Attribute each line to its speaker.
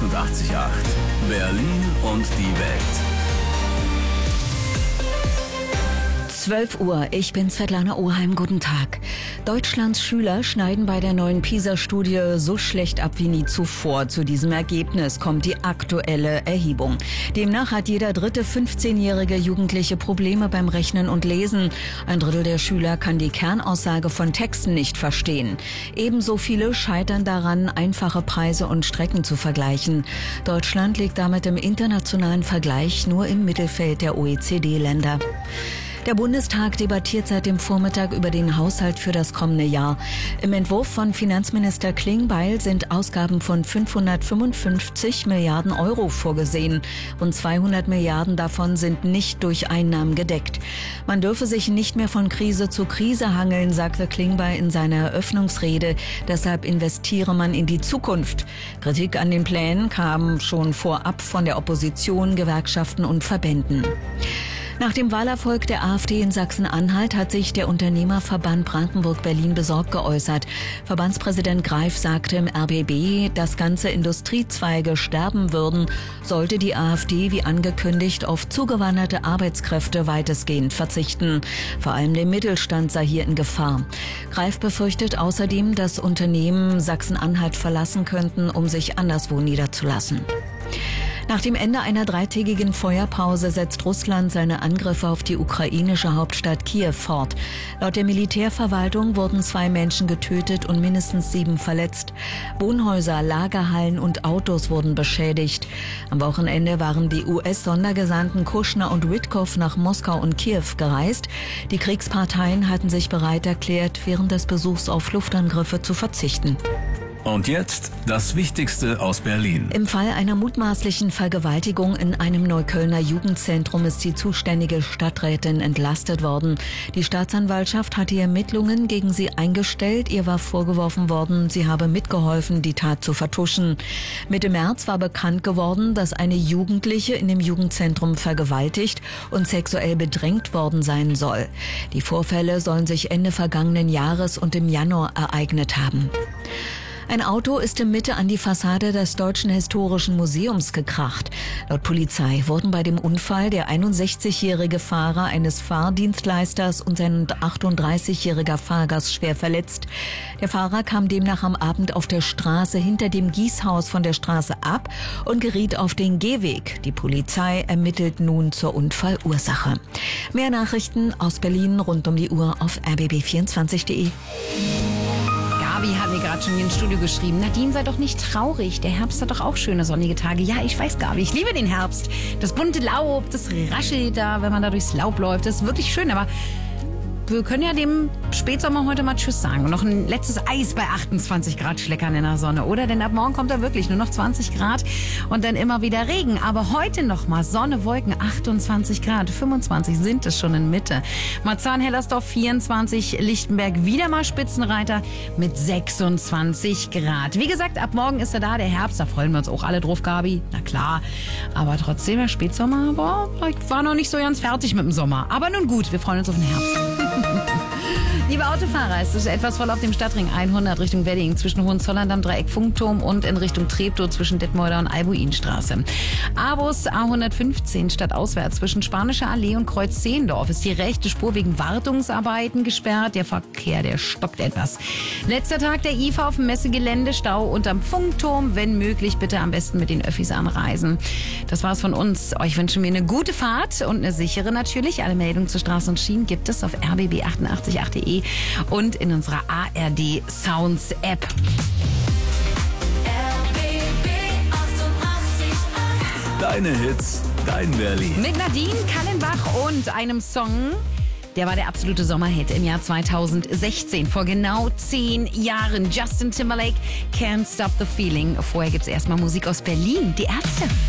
Speaker 1: 88,8. Berlin und die Welt.
Speaker 2: 12 Uhr, ich bin Svetlana Oheim, guten Tag. Deutschlands Schüler schneiden bei der neuen PISA-Studie so schlecht ab wie nie zuvor. Zu diesem Ergebnis kommt die aktuelle Erhebung. Demnach hat jeder dritte 15-jährige Jugendliche Probleme beim Rechnen und Lesen. Ein Drittel der Schüler kann die Kernaussage von Texten nicht verstehen. Ebenso viele scheitern daran, einfache Preise und Strecken zu vergleichen. Deutschland liegt damit im internationalen Vergleich nur im Mittelfeld der OECD-Länder. Der Bundestag debattiert seit dem Vormittag über den Haushalt für das kommende Jahr. Im Entwurf von Finanzminister Klingbeil sind Ausgaben von 555 Milliarden Euro vorgesehen. Rund 200 Milliarden davon sind nicht durch Einnahmen gedeckt. Man dürfe sich nicht mehr von Krise zu Krise hangeln, sagte Klingbeil in seiner Eröffnungsrede. Deshalb investiere man in die Zukunft. Kritik an den Plänen kam schon vorab von der Opposition, Gewerkschaften und Verbänden. Nach dem Wahlerfolg der AfD in Sachsen-Anhalt hat sich der Unternehmerverband Brandenburg-Berlin besorgt geäußert. Verbandspräsident Greif sagte im RBB, dass ganze Industriezweige sterben würden, sollte die AfD wie angekündigt auf zugewanderte Arbeitskräfte weitestgehend verzichten. Vor allem der Mittelstand sei hier in Gefahr. Greif befürchtet außerdem, dass Unternehmen Sachsen-Anhalt verlassen könnten, um sich anderswo niederzulassen. Nach dem Ende einer dreitägigen Feuerpause setzt Russland seine Angriffe auf die ukrainische Hauptstadt Kiew fort. Laut der Militärverwaltung wurden 2 Menschen getötet und mindestens 7 verletzt. Wohnhäuser, Lagerhallen und Autos wurden beschädigt. Am Wochenende waren die US-Sondergesandten Kushner und Witkow nach Moskau und Kiew gereist. Die Kriegsparteien hatten sich bereit erklärt, während des Besuchs auf Luftangriffe zu verzichten.
Speaker 1: Und jetzt das Wichtigste aus Berlin.
Speaker 2: Im Fall einer mutmaßlichen Vergewaltigung in einem Neuköllner Jugendzentrum ist die zuständige Stadträtin entlastet worden. Die Staatsanwaltschaft hat die Ermittlungen gegen sie eingestellt. Ihr war vorgeworfen worden, sie habe mitgeholfen, die Tat zu vertuschen. Mitte März war bekannt geworden, dass eine Jugendliche in dem Jugendzentrum vergewaltigt und sexuell bedrängt worden sein soll. Die Vorfälle sollen sich Ende vergangenen Jahres und im Januar ereignet haben. Ein Auto ist in Mitte an die Fassade des Deutschen Historischen Museums gekracht. Laut Polizei wurden bei dem Unfall der 61-jährige Fahrer eines Fahrdienstleisters und sein 38-jähriger Fahrgast schwer verletzt. Der Fahrer kam demnach am Abend auf der Straße hinter dem Gießhaus von der Straße ab und geriet auf den Gehweg. Die Polizei ermittelt nun zur Unfallursache. Mehr Nachrichten aus Berlin rund um die Uhr auf rbb24.de.
Speaker 3: Gabi hat mir gerade schon hier ins Studio geschrieben. Nadine, sei doch nicht traurig. Der Herbst hat doch auch schöne sonnige Tage. Ja, ich weiß, Gabi, ich liebe den Herbst. Das bunte Laub, das raschelt da, wenn man da durchs Laub läuft. Das ist wirklich schön, aber wir können ja dem Spätsommer heute mal Tschüss sagen und noch ein letztes Eis bei 28 Grad schleckern in der Sonne, oder? Denn ab morgen kommt da wirklich nur noch 20 Grad und dann immer wieder Regen. Aber heute noch mal Sonne, Wolken, 28 Grad, 25 sind es schon in Mitte. Marzahn-Hellersdorf 24, Lichtenberg wieder mal Spitzenreiter mit 26 Grad. Wie gesagt, ab morgen ist er da, der Herbst, da freuen wir uns auch alle drauf, Gabi. Na klar, aber trotzdem, der Spätsommer, boah, ich war noch nicht so ganz fertig mit dem Sommer. Aber nun gut, wir freuen uns auf den Herbst. Liebe Autofahrer, es ist etwas voll auf dem Stadtring 100 Richtung Wedding zwischen Hohenzollern am Dreieck Funkturm und in Richtung Treptow zwischen Detmolder und Albuinstraße. Abus A115 stadtauswärts zwischen Spanischer Allee und Kreuz Zehendorf ist die rechte Spur wegen Wartungsarbeiten gesperrt. Der Verkehr, der stockt etwas. Letzter Tag der IFA auf dem Messegelände, Stau unterm Funkturm. Wenn möglich, bitte am besten mit den Öffis anreisen. Das war's von uns. Euch wünschen wir eine gute Fahrt und eine sichere natürlich. Alle Meldungen zu Straßen und Schienen gibt es auf rbb888.de und in unserer ARD Sounds App.
Speaker 1: Deine Hits, dein Berlin.
Speaker 3: Mit Nadine Kallenbach und einem Song, der war der absolute Sommerhit im Jahr 2016, vor genau 10 Jahren. Justin Timberlake, Can't Stop the Feeling. Vorher gibt's erstmal Musik aus Berlin, die Ärzte.